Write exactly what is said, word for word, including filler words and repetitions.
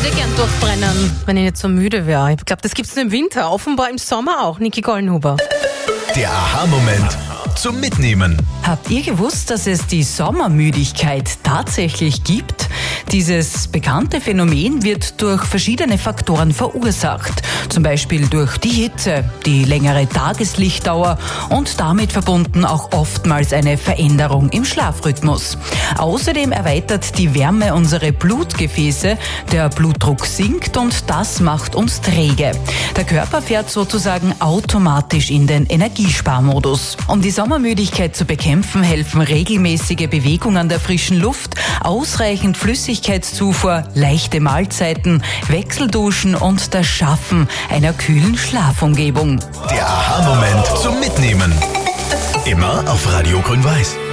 würde gern durchbrennen, wenn ich nicht so müde wäre. Ich glaube, das gibt's nur im Winter, offenbar im Sommer auch. Niki Gollenhuber. Der Aha-Moment zum Mitnehmen. Habt ihr gewusst, dass es die Sommermüdigkeit tatsächlich gibt? Dieses bekannte Phänomen wird durch verschiedene Faktoren verursacht. Zum Beispiel durch die Hitze, die längere Tageslichtdauer und damit verbunden auch oftmals eine Veränderung im Schlafrhythmus. Außerdem erweitert die Wärme unsere Blutgefäße, der Blutdruck sinkt und das macht uns träge. Der Körper fährt sozusagen automatisch in den Energiesparmodus. Um die Sommermüdigkeit zu bekämpfen, helfen regelmäßige Bewegung an der frischen Luft, ausreichend Flüssigkeitszufuhr, leichte Mahlzeiten, Wechselduschen und das Schaffen einer kühlen Schlafumgebung. Der Aha-Moment zum Mitnehmen. Immer auf Radio Grün-Weiß.